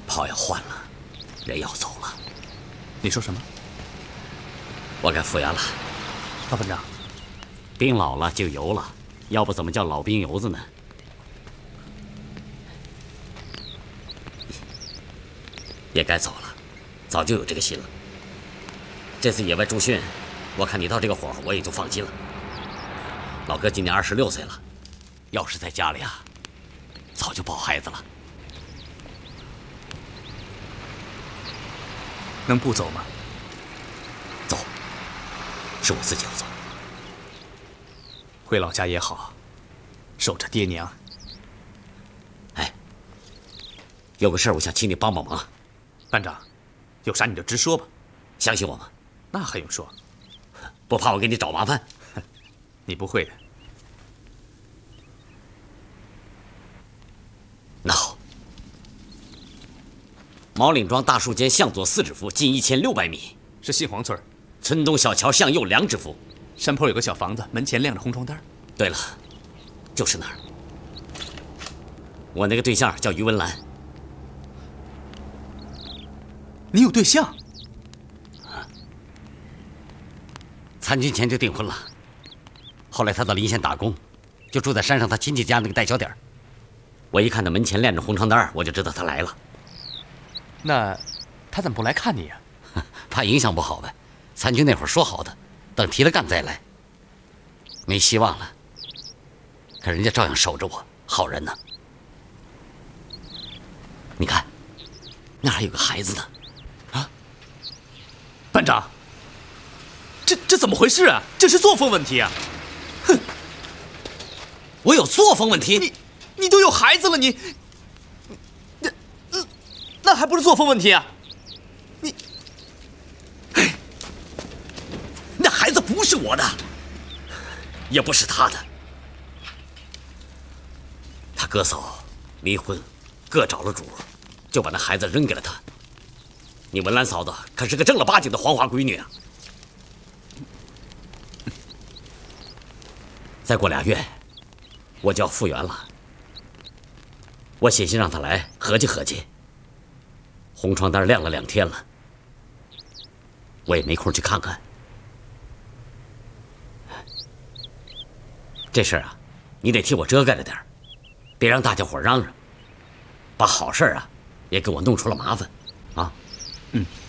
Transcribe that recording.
炮要换了，人要走了。 你说什么？ 我该复员了。 老班长， 兵老了就油了，要不怎么叫老兵油子呢？也该走了，早就有这个心了。这次野外驻训，我看你到这个火候，我也就放心了。老哥今年26岁了，要是在家里啊，早就抱孩子了。 能不走吗？ 走，是我自己要走。 回老家也好，守着爹娘。 哎，有个事儿，我想请你帮帮忙。 班长，有啥你就直说吧。 相信我吗？ 那还用说？ 不怕我给你找麻烦？ 你不会的。 那好，毛岭庄大树间向左4指幅，近1600米， 是杏黄村。 村东小桥向右2指幅， 山坡有个小房子，门前亮着红床单。 对了，就是那儿。我那个对象叫于文兰。 你有对象？ 参军前就订婚了，后来他到临县打工，就住在山上他亲戚家那个代销点。我一看他门前亮着红床单，我就知道他来了。 那他怎么不来看你呀？ 怕影响不好呗。参军那会儿说好的，等提了干再来。没希望了，可人家照样守着我，好人呢。你看，那还有个孩子呢。 啊，班长，这怎么回事啊？这是作风问题啊！哼， 我有作风问题？ 你都有孩子了，那还不是作风问题啊？ 那孩子不是我的，也不是他的。他哥嫂离婚，各找了主，就把那孩子扔给了他。你文兰嫂子可是个正儿八经的黄花闺女啊！再过2月，我就要复员了。我写信让他来合计合计。红床单晾了2天了，我也没空去看看。这事儿啊，你得替我遮盖着点儿，别让大家伙嚷嚷，把好事儿啊也给我弄出了麻烦，啊。 嗯。